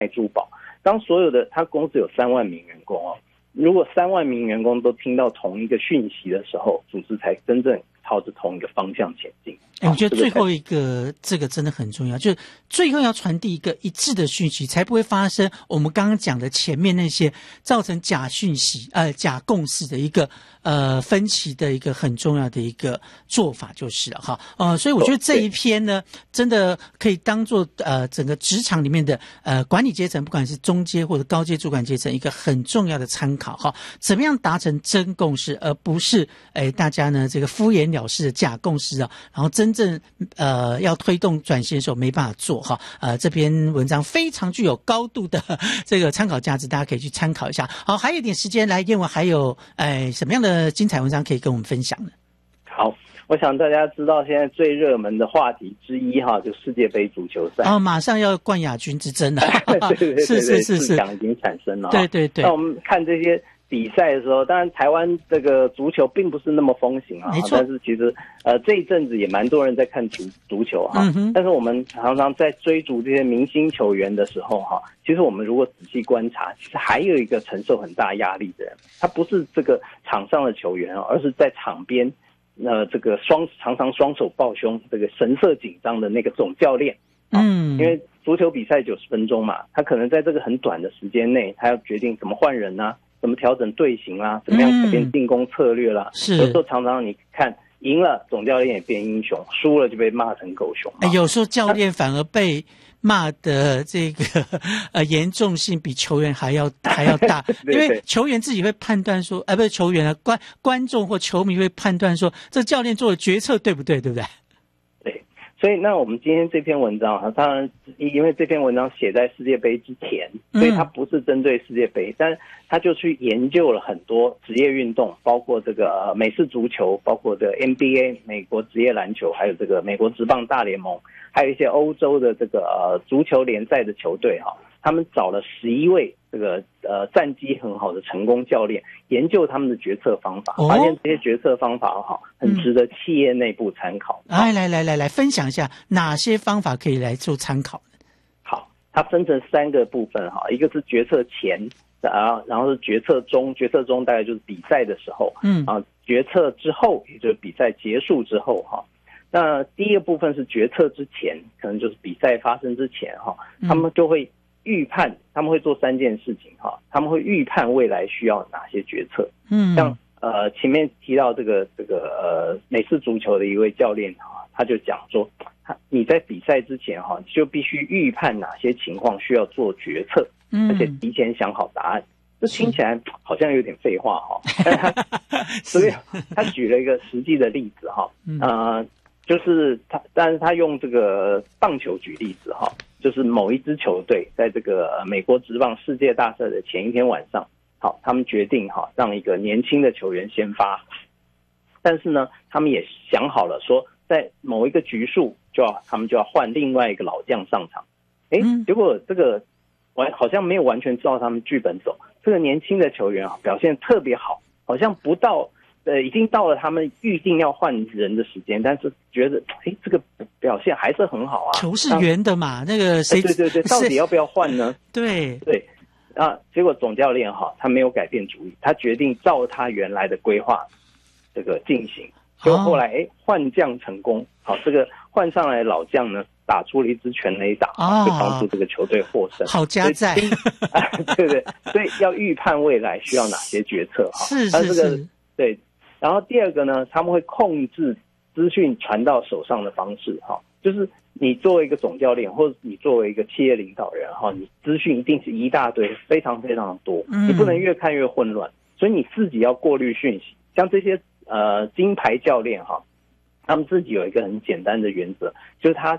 珠宝。当所有的他公司有3万名员工如果3万名员工都听到同一个讯息的时候，组织才真正朝着同一个方向前进。 我觉得最后一个这个真的很重要，就是最后要传递一个一致的讯息，才不会发生我们刚刚讲的前面那些造成假讯息假共识的一个分歧的一个很重要的一个做法就是了哈。所以我觉得这一篇呢，真的可以当做整个职场里面的管理阶层，不管是中阶或者高阶主管阶层一个很重要的参考哈。怎么样达成真共识，而不是大家呢这个敷衍了事的假共识然后真正要推动转型的时候没办法做哈。这篇文章非常具有高度的这个参考价值，大家可以去参考一下。好，还有一点时间来，燕文还有什么样的精彩文章可以跟我们分享呢？ 好，我想大家知道现在最热门的话题之一就世界杯足球赛马上要冠亚军之争了对，是已经产生了对。那我们看这些比赛的时候，当然台湾这个足球并不是那么风行但是其实这一阵子也蛮多人在看足球但是我们常常在追逐这些明星球员的时候其实我们如果仔细观察，其实还有一个承受很大压力的人，他不是这个场上的球员而是在场边这个常常双手抱胸，这个神色紧张的那个总教练因为足球比赛90分钟嘛，他可能在这个很短的时间内，他要决定怎么换人怎么调整队形啦，怎么样改变进攻策略啦。有时候常常你看赢了，总教练也变英雄；输了就被骂成狗熊有时候教练反而被骂的这个严重性比球员还要大，因为球员自己会判断说，不是球员观众或球迷会判断说，这教练做的决策对不对，对不对？ 对。所以那我们今天这篇文章当然因为这篇文章写在世界杯之前，所以它不是针对世界杯，但他就去研究了很多职业运动，包括这个美式足球，包括这个 NBA 美国职业篮球，还有这个美国职棒大联盟，还有一些欧洲的这个足球联赛的球队他们找了11位这个战绩很好的成功教练，研究他们的决策方法，发现这些决策方法很值得企业内部参考。 来分享一下哪些方法可以来做参考。 好，它分成3个部分一个是决策前然后是决策中，决策中大概就是比赛的时候决策之后也就是比赛结束之后那第一个部分是决策之前，可能就是比赛发生之前他们就会预判，他们会做3件事情他们会预判未来需要哪些决策像前面提到这个美式足球的一位教练他就讲说你在比赛之前就必须预判哪些情况需要做决策而且提前想好答案这听起来好像有点废话但所以他举了一个实际的例子就是但是他用这个棒球举例子就是某一支球队在这个美国职棒世界大赛的前一天晚上他们决定让一个年轻的球员先发，但是呢他们也想好了说在某一个局数他们就要换另外一个老将上场结果这个好像没有完全照他们剧本走，这个年轻的球员表现特别好，好像不到已经到了他们预定要换人的时间，但是觉得这个表现还是很好球是圆的嘛，那个谁对，到底要不要换呢？ 对结果总教练他没有改变主意，他决定照他原来的规划这个进行，结果后来换将成功这个换上来的老将呢打出了一支全垒打就帮助这个球队获胜， 好加载对，所以要预判未来需要哪些决策是对。然后第二个呢，他们会控制资讯传到手上的方式就是你作为一个总教练或者你作为一个企业领导人你资讯一定是一大堆，非常非常的多你不能越看越混乱，所以你自己要过滤讯息。像这些金牌教练他们自己有一个很简单的原则，就是他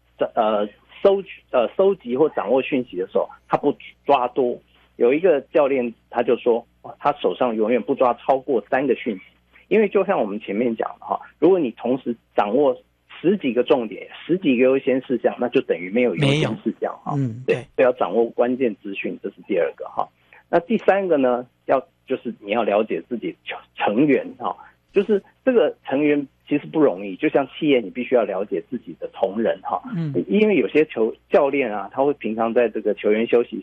收集或掌握讯息的时候他不抓多。有一个教练他就说他手上永远不抓超过3个讯息，因为就像我们前面讲的如果你同时掌握10几个重点10几个优先事项，那就等于没有优先事项对，所以要掌握关键资讯，这是第2个那第3个呢就是你要了解自己成员就是这个成员其实不容易，就像企业你必须要了解自己的同仁哈，因为有些教练啊，他会平常在这个球员休息